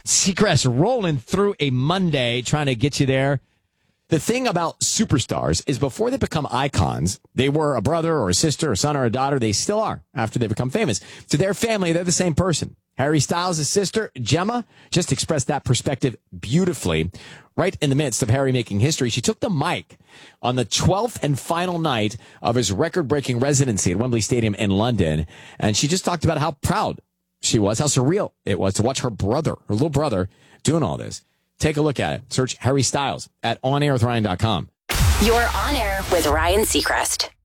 Seacrest rolling through a Monday, trying to get you there. The thing about superstars is before they become icons, they were a brother or a sister or son or a daughter. They still are after they become famous. To their family, they're the same person. Harry Styles' sister, Gemma, just expressed that perspective beautifully. Right in the midst of Harry making history, she took the mic on the 12th and final night of his record-breaking residency at Wembley Stadium in London. And she just talked about how proud she was, how surreal it was to watch her brother, her little brother, doing all this. Take a look at it. Search Harry Styles at onairwithryan.com. You're on air with Ryan Seacrest.